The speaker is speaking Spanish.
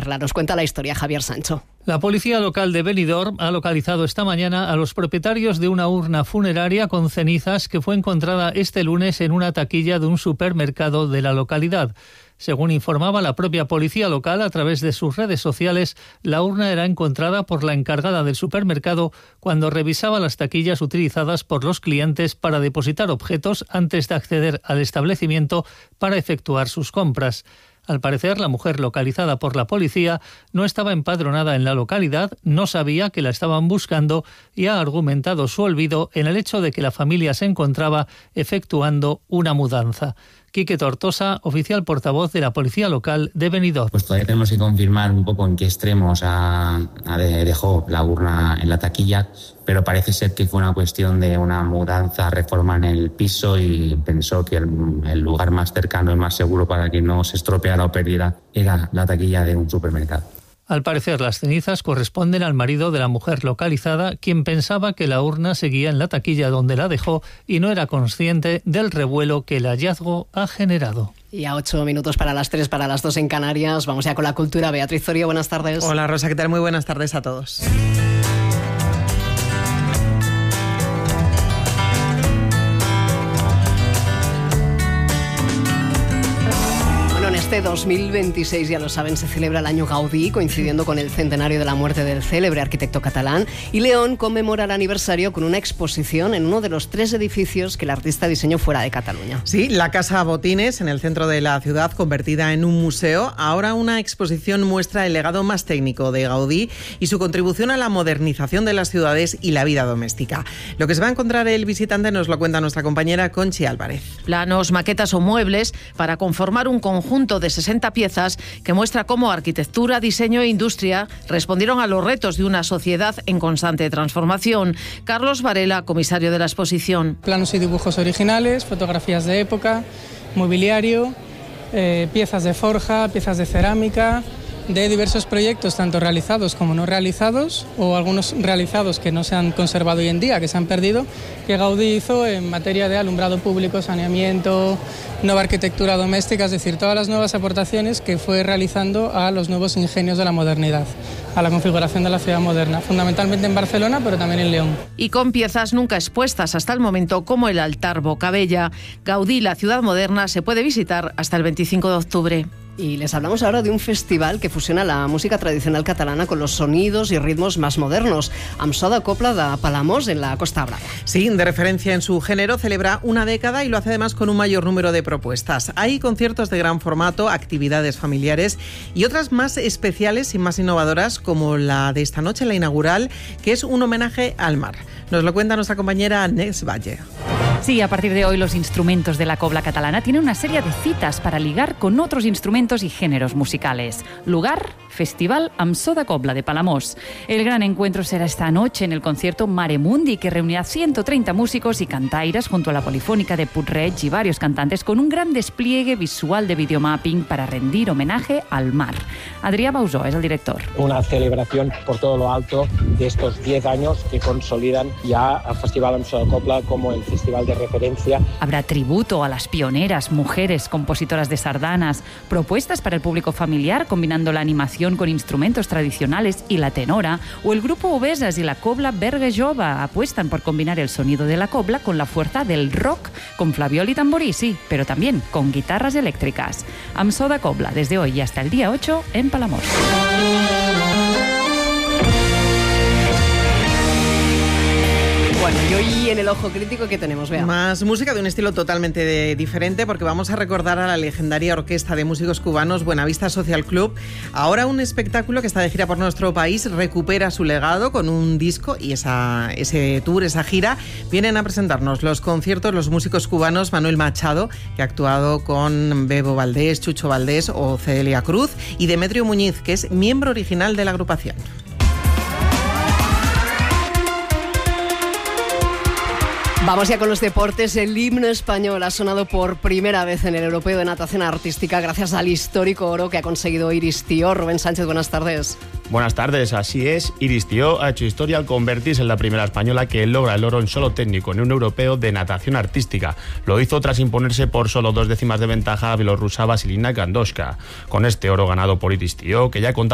perla. Nos cuenta la historia Javier Sancho. La policía local de Benidorm ha localizado esta mañana a los propietarios de una urna funeraria con cenizas que fue encontrada este lunes en una taquilla de un supermercado de la localidad. Según informaba la propia policía local a través de sus redes sociales, la urna era encontrada por la encargada del supermercado cuando revisaba las taquillas utilizadas por los clientes para depositar objetos antes de acceder al establecimiento para efectuar sus compras. Al parecer, la mujer localizada por la policía no estaba empadronada en la localidad, no sabía que la estaban buscando y ha argumentado su olvido en el hecho de que la familia se encontraba efectuando una mudanza. Quique Tortosa, oficial portavoz de la policía local de Benidorm. Pues todavía tenemos que confirmar un poco en qué extremos dejó la urna en la taquilla, pero parece ser que fue una cuestión de una mudanza, reforma en el piso y pensó que el lugar más cercano y más seguro para que no se estropeara o perdiera era la taquilla de un supermercado. Al parecer, las cenizas corresponden al marido de la mujer localizada, quien pensaba que la urna seguía en la taquilla donde la dejó y no era consciente del revuelo que el hallazgo ha generado. Y a 8 minutos para las 3, para las 2 en Canarias. Vamos ya con la cultura. Beatriz Zorio, buenas tardes. Hola Rosa, ¿qué tal? Muy buenas tardes a todos. Este 2026, ya lo saben, se celebra el año Gaudí, coincidiendo con el centenario de la muerte del célebre arquitecto catalán, y León conmemora el aniversario con una exposición en uno de los 3 edificios que el artista diseñó fuera de Cataluña. Sí, la Casa Botines, en el centro de la ciudad, convertida en un museo. Ahora una exposición muestra el legado más técnico de Gaudí y su contribución a la modernización de las ciudades y la vida doméstica. Lo que se va a encontrar el visitante nos lo cuenta nuestra compañera Conchi Álvarez. Planos, maquetas o muebles para conformar un conjunto de 60 piezas que muestra cómo arquitectura, diseño e industria respondieron a los retos de una sociedad en constante transformación. Carlos Varela, comisario de la exposición. Planos y dibujos originales, fotografías de época, mobiliario, piezas de forja, piezas de cerámica, de diversos proyectos, tanto realizados como no realizados, o algunos realizados que no se han conservado hoy en día, que se han perdido, que Gaudí hizo en materia de alumbrado público, saneamiento, nueva arquitectura doméstica, es decir, todas las nuevas aportaciones que fue realizando a los nuevos ingenios de la modernidad, a la configuración de la ciudad moderna, fundamentalmente en Barcelona, pero también en León. Y con piezas nunca expuestas hasta el momento, como el altar Bocabella. Gaudí, la ciudad moderna, se puede visitar hasta el 25 de octubre. Y les hablamos ahora de un festival que fusiona la música tradicional catalana con los sonidos y ritmos más modernos. Amb so de Cobla de Palamós, en la Costa Brava. Sí, de referencia en su género, celebra una década y lo hace además con un mayor número de propuestas. Hay conciertos de gran formato, actividades familiares y otras más especiales y más innovadoras, como la de esta noche, la inaugural, que es un homenaje al mar. Nos lo cuenta nuestra compañera Nes Valle. Sí, a partir de hoy los instrumentos de la cobla catalana tienen una serie de citas para ligar con otros instrumentos y géneros musicales. Lugar, Festival Amb so de Cobla de Palamós. El gran encuentro será esta noche en el concierto Mare Mundi, que reunirá 130 músicos y cantaires junto a la Polifónica de Puig-reig y varios cantantes con un gran despliegue visual de videomapping para rendir homenaje al mar. Adrià Bausó es el director. Una celebración por todo lo alto de estos 10 años que consolidan ya al Festival Amb so de Cobla como el festival de referencia. Habrá tributo a las pioneras, mujeres, compositoras de sardanas, propuestas para el público familiar combinando la animación con instrumentos tradicionales y la tenora, o el grupo Obesas y la Cobla Berga Jove apuestan por combinar el sonido de la cobla con la fuerza del rock, con flabiol y tamborí, sí, pero también con guitarras eléctricas. Amb so de Cobla, desde hoy y hasta el día 8 en Palamós. Bueno, y hoy en el Ojo Crítico, ¿qué tenemos? Vea. Más música de un estilo totalmente diferente, porque vamos a recordar a la legendaria orquesta de músicos cubanos Buenavista Social Club. Ahora un espectáculo que está de gira por nuestro país recupera su legado con un disco y ese tour, esa gira. Vienen a presentarnos los conciertos los músicos cubanos Manuel Machado, que ha actuado con Bebo Valdés, Chucho Valdés o Celia Cruz, y Demetrio Muñiz, que es miembro original de la agrupación. Vamos ya con los deportes. El himno español ha sonado por primera vez en el Europeo de Natación Artística gracias al histórico oro que ha conseguido Iris Tió. Rubén Sánchez, buenas tardes. Buenas tardes, así es. Iris Tió ha hecho historia al convertirse en la primera española que logra el oro en solo técnico en un Europeo de Natación Artística. Lo hizo tras imponerse por solo 2 décimas de ventaja a bielorrusa Vasilina Gandoshka. Con este oro ganado por Iris Tió, que ya contaba